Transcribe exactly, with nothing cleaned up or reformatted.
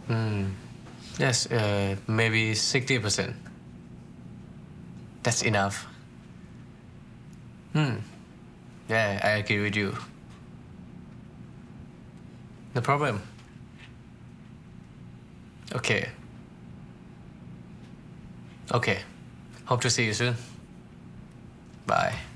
Mm. Yes, uh, maybe sixty percent. That's enough. Hmm. Yeah, I agree with you. No problem. Okay. Okay. Hope to see you soon. Bye.